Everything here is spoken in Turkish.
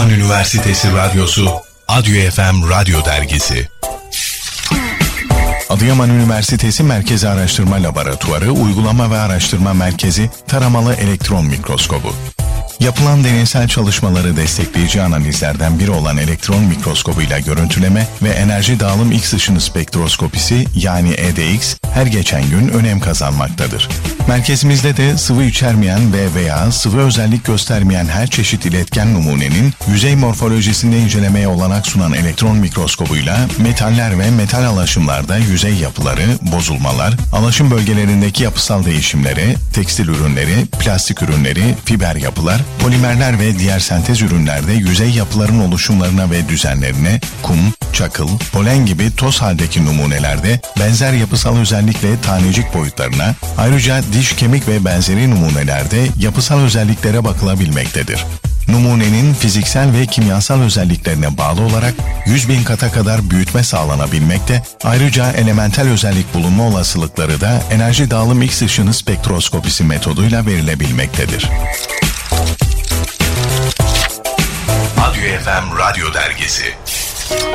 Adıyaman Üniversitesi Radyosu, Adyo FM Radyo Dergisi. Adıyaman Üniversitesi Merkezi Araştırma Laboratuvarı Uygulama ve Araştırma Merkezi Taramalı Elektron Mikroskobu. Yapılan deneysel çalışmaları destekleyici analizlerden biri olan elektron mikroskobuyla görüntüleme ve enerji dağılım X ışını spektroskopisi yani EDX her geçen gün önem kazanmaktadır. Merkezimizde de sıvı içermeyen veya sıvı özellik göstermeyen her çeşit iletken numunenin yüzey morfolojisinde incelemeye olanak sunan elektron mikroskobuyla metaller ve metal alaşımlarda yüzey yapıları, bozulmalar, alaşım bölgelerindeki yapısal değişimlere, tekstil ürünleri, plastik ürünleri, fiber yapılar, polimerler ve diğer sentez ürünlerde yüzey yapıların oluşumlarına ve düzenlerine, kum, çakıl, polen gibi toz haldeki numunelerde benzer yapısal özellikle tanecik boyutlarına, ayrıca diş, kemik ve benzeri numunelerde yapısal özelliklere bakılabilmektedir. Numunenin fiziksel ve kimyasal özelliklerine bağlı olarak 100.000 kata kadar büyütme sağlanabilmekte, ayrıca elementel özellik bulunma olasılıkları da enerji dağılım X ışını spektroskopisi metoduyla verilebilmektedir. Adyo FM Radyo Dergisi.